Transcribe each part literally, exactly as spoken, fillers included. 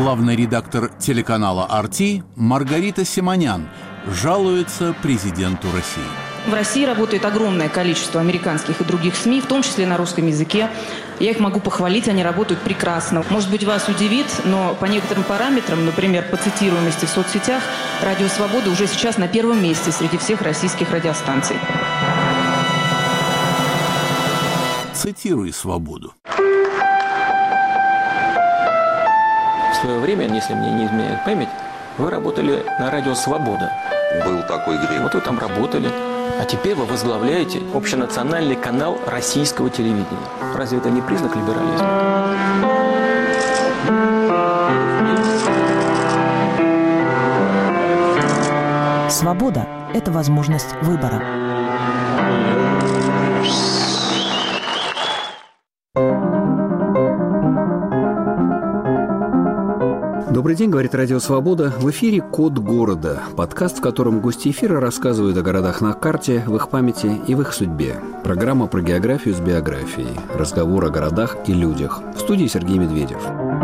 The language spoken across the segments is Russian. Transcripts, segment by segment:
Главный редактор телеканала ар ти Маргарита Симонян жалуется президенту России. В России работает огромное количество американских и других СМИ, в том числе на русском языке. Я их могу похвалить, они работают прекрасно. Может быть, вас удивит, но по некоторым параметрам, например, по цитируемости в соцсетях, «Радио Свобода» уже сейчас на первом месте среди всех российских радиостанций. Цитируй «Свободу». В свое время, если мне не изменяет память, вы работали на радио «Свобода». Был такой грех. Вот вы там работали. А теперь вы возглавляете общенациональный канал российского телевидения. Разве это не признак либерализма? Свобода – это возможность выбора. Добрый день, говорит Радио Свобода. В эфире «Код города», подкаст, в котором гости эфира рассказывают о городах на карте, в их памяти и в их судьбе. Программа про географию с биографией. Разговор о городах и людях. В студии Сергей Медведев.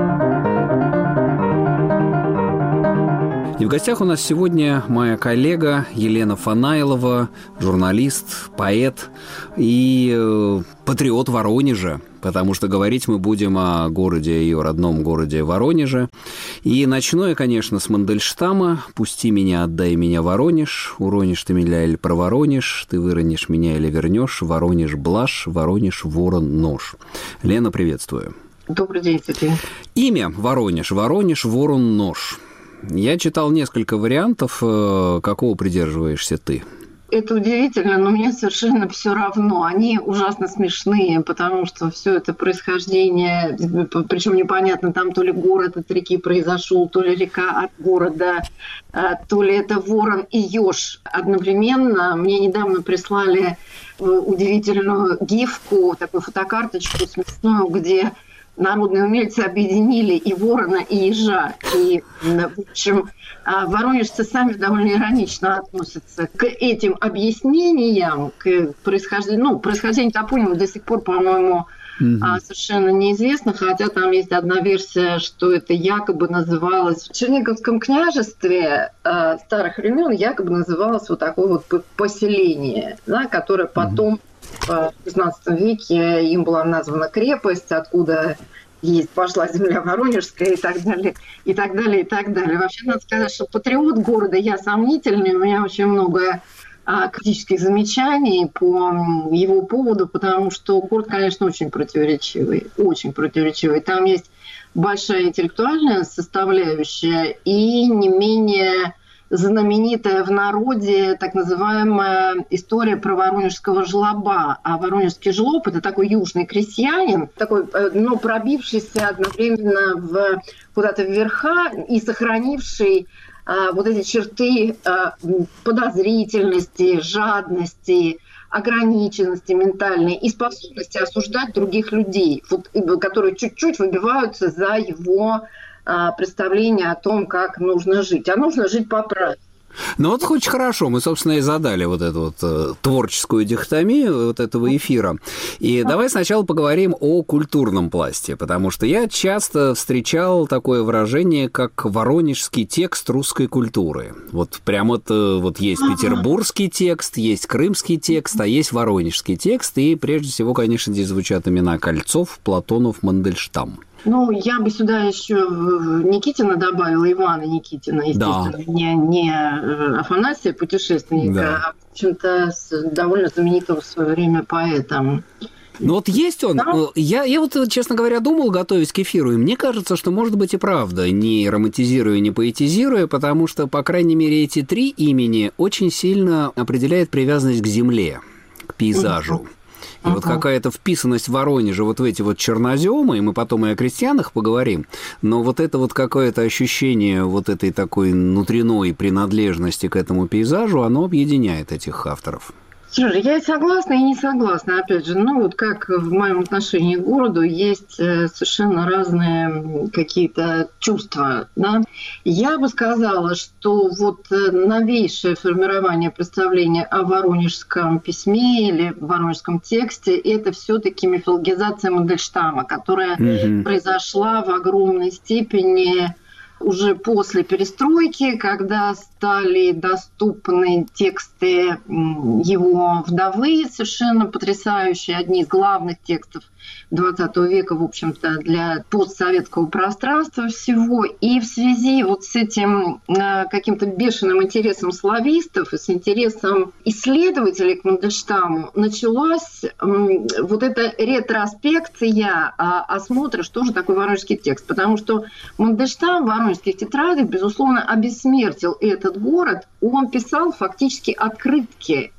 И в гостях у нас сегодня моя коллега Елена Фанайлова, журналист, поэт и э, патриот Воронежа, потому что говорить мы будем о городе, ее родном городе Воронеже. И начну я, конечно, с Мандельштама. «Пусти меня, отдай меня, Воронеж. Уронишь ты меня или проворонишь, ты выронишь меня или вернешь. Воронеж блажь, Воронеж ворон нож». Лена, приветствую. Добрый день, Сергей. Имя Воронеж. Воронеж ворон нож. Я читал несколько вариантов. Какого придерживаешься ты? Это удивительно, но мне совершенно все равно. Они ужасно смешные, потому что все это происхождение, причем непонятно, там то ли город от реки произошел, то ли река от города, то ли это ворон и еж. Одновременно мне недавно прислали удивительную гифку, такую фотокарточку смешную, где народные умельцы объединили и ворона, и ежа. И, в общем, воронежцы сами довольно иронично относятся к этим объяснениям, к происхождению. Ну, происхождение топонима до сих пор, по-моему, mm-hmm. совершенно неизвестно, хотя там есть одна версия, что это якобы называлось в Черниговском княжестве э, старых времен, якобы называлось вот такое вот поселение, да, которое потом mm-hmm. в шестнадцатом веке им была названа крепость, откуда есть пошла земля Воронежская и так далее, и так далее, и так далее. Вообще, надо сказать, что патриот города я сомнительный, у меня очень много а, критических замечаний по его поводу, потому что город, конечно, очень противоречивый, очень противоречивый. Там есть большая интеллектуальная составляющая и не менее знаменитая в народе так называемая история про воронежского жлоба. А воронежский жлоб – это такой южный крестьянин, такой, ну, пробившийся одновременно в, куда-то вверха и сохранивший а, вот эти черты а, подозрительности, жадности, ограниченности ментальной и способности осуждать других людей, вот, которые чуть-чуть выбиваются за его представление о том, как нужно жить. А нужно жить по правилам. Ну вот очень хорошо, мы, собственно, и задали вот эту вот э, творческую дихотомию вот этого эфира. И давай сначала поговорим о культурном пласте, потому что я часто встречал такое выражение, как воронежский текст русской культуры. Вот прям вот, вот есть петербургский текст, есть крымский текст, а есть воронежский текст, и прежде всего, конечно, здесь звучат имена Кольцов, Платонов, Мандельштам. Ну, я бы сюда еще Никитина добавила, Ивана Никитина, естественно, да. не, не Афанасия, путешественника, да. а, в общем-то, довольно знаменитого в свое время поэта. Ну вот есть он. Да? Я, я вот, честно говоря, думал, готовясь к эфиру, и мне кажется, что, может быть, и правда, не романтизируя, не поэтизируя, потому что, по крайней мере, эти три имени очень сильно определяют привязанность к земле, к пейзажу. И uh-huh. вот какая-то вписанность Воронежа вот в эти вот черноземы, и мы потом и о крестьянах поговорим, но вот это вот какое-то ощущение вот этой такой внутренней принадлежности к этому пейзажу, оно объединяет этих авторов. Слушай, я и согласна, и не согласна. Опять же, ну вот как в моем отношении к городу есть совершенно разные какие-то чувства. Да? Я бы сказала, что вот новейшее формирование представления о воронежском письме или воронежском тексте – это все-таки мифологизация Мандельштама, которая mm-hmm. произошла в огромной степени уже после перестройки, когда стали доступны тексты его вдовы, совершенно потрясающие, одни из главных текстов двадцатого века, в общем-то, для постсоветского пространства всего. И в связи вот с этим э, каким-то бешеным интересом славистов и с интересом исследователей к Мандельштаму началась э, вот эта ретроспекция э, осмотра, что же такое воронежский текст. Потому что Мандельштам в воронежских тетрадях, безусловно, обессмертил этот город. Он писал фактически открытки.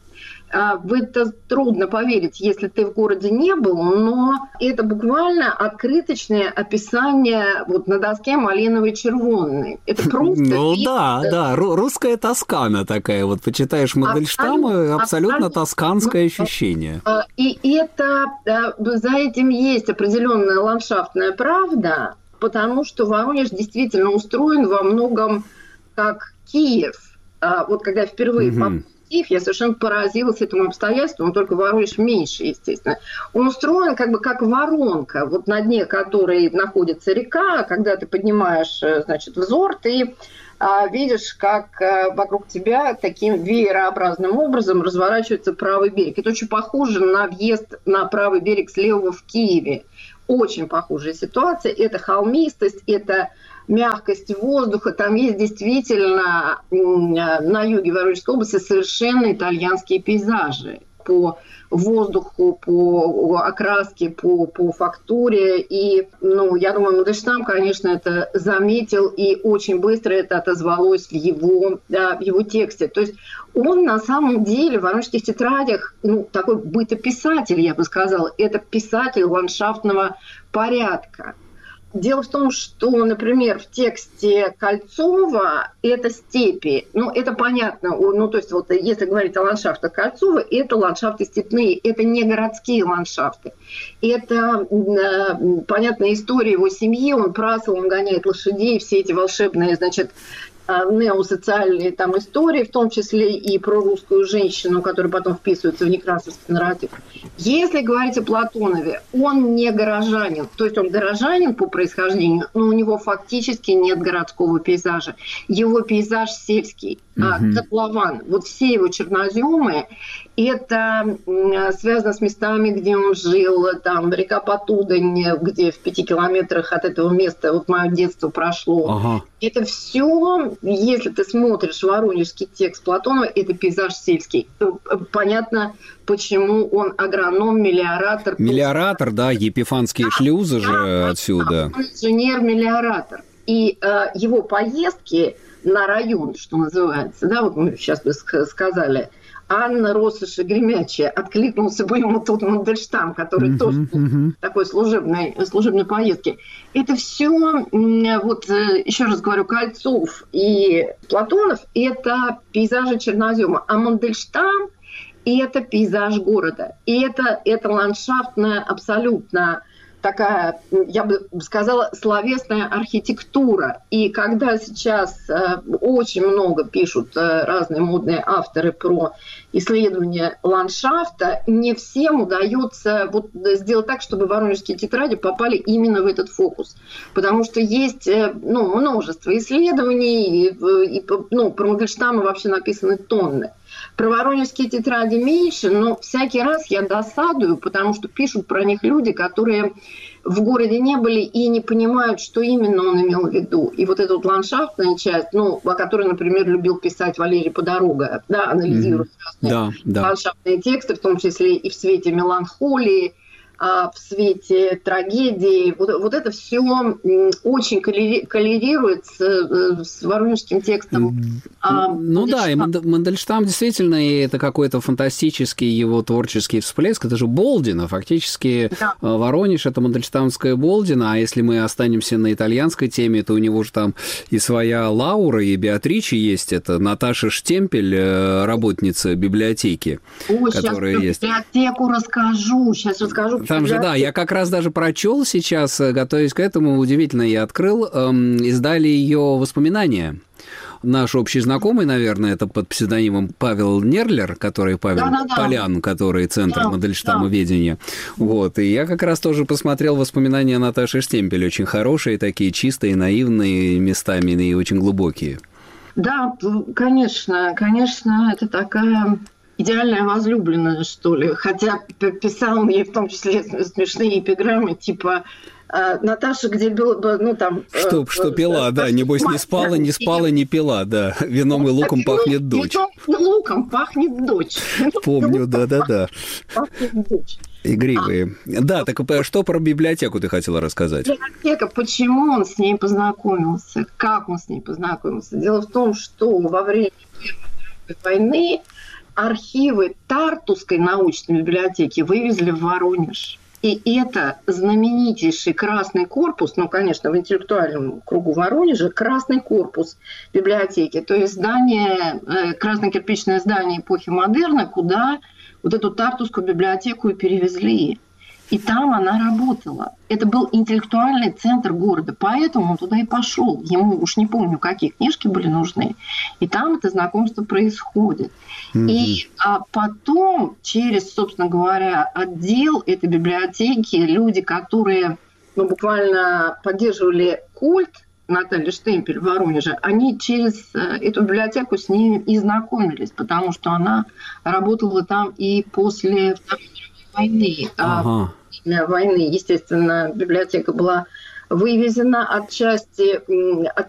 В это трудно поверить, если ты в городе не был, но это буквально открыточное описание вот на доске малиновой червонной. Это просто... Ну да, да, русская Тоскана такая. Вот почитаешь Мандельштама, абсолютно тосканское ощущение. И это, за этим есть определенная ландшафтная правда, потому что Воронеж действительно устроен во многом как Киев. Вот когда я впервые попала, я совершенно поразилась этому обстоятельству, но только Воронеж меньше, естественно. Он устроен как бы как воронка, вот на дне которой находится река. Когда ты поднимаешь, значит, взор, ты а, видишь, как а, вокруг тебя таким веерообразным образом разворачивается правый берег. Это очень похоже на въезд на правый берег с левого в Киеве. Очень похожая ситуация. Это холмистость, это мягкость воздуха. Там есть действительно на юге Воронежской области совершенно итальянские пейзажи по воздуху, по окраске, по, по фактуре. И, ну, я думаю, Мандельштам, конечно, это заметил, и очень быстро это отозвалось в его, да, в его тексте. То есть он на самом деле в воронежских тетрадях, ну, такой бытописатель, я бы сказала, это писатель ландшафтного порядка. Дело в том, что, например, в тексте Кольцова это степи. Ну, это понятно. Ну, то есть, вот если говорить о ландшафтах Кольцова, это ландшафты степные, это не городские ландшафты. Это э, понятная история его семьи. Он прасыл, он гоняет лошадей, все эти волшебные, значит, неосоциальные там истории, в том числе и про русскую женщину, которая потом вписывается в некрасовский нарратив. Если говорить о Платонове, он не горожанин, то есть он горожанин по происхождению, но у него фактически нет городского пейзажа. Его пейзаж сельский, mm-hmm. котлован. Вот все его черноземы, это связано с местами, где он жил, там река Потудань, где в пяти километрах от этого места вот мое детство прошло. Ага. Это все, если ты смотришь воронежский текст Платонова, это пейзаж сельский. Понятно, почему он агроном, мелиоратор. Мелиоратор, да, Епифанские да, шлюзы же да, отсюда. Он инженер-мелиоратор. И э, его поездки на район, что называется, да, вот мы сейчас бы сказали, Анна Россоши Гремячая, откликнулся бы ему тут Мандельштам, который uh-huh, тоже uh-huh. такой служебной, служебной поездки. Это все, вот еще раз говорю, Кольцов и Платонов, это пейзажи чернозема, а Мандельштам это пейзаж города. И это, это ландшафтная абсолютно такая, я бы сказала, словесная архитектура. И когда сейчас э, очень много пишут э, разные модные авторы про исследование ландшафта, не всем удается вот сделать так, чтобы воронежские тетради попали именно в этот фокус. Потому что есть э, ну, множество исследований, и, и, ну, про Мандельштама вообще написаны тонны. Про воронежские тетради меньше, но всякий раз я досадую, потому что пишут про них люди, которые в городе не были и не понимают, что именно он имел в виду. И вот эта вот ландшафтная часть, ну, о которой, например, любил писать Валерий Подорога, да, анализируя mm-hmm. разные да, ландшафтные да. тексты, в том числе и в свете меланхолии, в свете трагедии. Вот, вот это все очень коллерирует с, с воронежским текстом. А, ну да, и Мандельштам действительно, и это какой-то фантастический его творческий всплеск. Это же Болдина, фактически да. Воронеж – это мандельштамская Болдина, а если мы останемся на итальянской теме, то у него же там и своя Лаура, и Беатриче есть. Это Наташа Штемпель, работница библиотеки, Ой, которая сейчас есть. Библиотеку расскажу, сейчас расскажу. Там же, да, я как раз даже прочел сейчас, готовясь к этому, удивительно, я открыл, эм, издали ее воспоминания. Наш общий знакомый, наверное, это под псевдонимом Павел Нерлер, который Павел да, да, да. Полян, который Центр да, Мандельштама-ведения. Да. Вот, и я как раз тоже посмотрел воспоминания Наташи Штемпель, очень хорошие, такие чистые, наивные местами и очень глубокие. Да, конечно, конечно, это такая идеальная возлюбленная, что ли. Хотя писал мне в том числе смешные эпиграммы, типа Наташа, где было бы, ну там... Что, что пила, да, небось не спала, не спала, не пила, да. Вином и луком пахнет дочь. Вином и луком пахнет дочь. Помню, да-да-да. Пахнет дочь. Игривые. А, да, так что про библиотеку ты хотела рассказать? Библиотека, почему он с ней познакомился, как он с ней познакомился? Дело в том, что во время Первой войны архивы Тартусской научной библиотеки вывезли в Воронеж. И это знаменитейший Красный корпус, ну, конечно, в интеллектуальном кругу Воронежа, Красный корпус библиотеки, то есть здание, красно-кирпичное здание эпохи модерна, куда вот эту Тартусскую библиотеку и перевезли. И там она работала. Это был интеллектуальный центр города, поэтому он туда и пошел. Ему уж не помню, какие книжки были нужны. И там это знакомство происходит. Mm-hmm. И а потом через, собственно говоря, отдел этой библиотеки, люди, которые ну, буквально поддерживали культ Натальи Штемпель в Воронеже, они через эту библиотеку с ней и знакомились, потому что она работала там и после Второй мировой войны. Ага. Для войны, естественно, библиотека была вывезена отчасти, от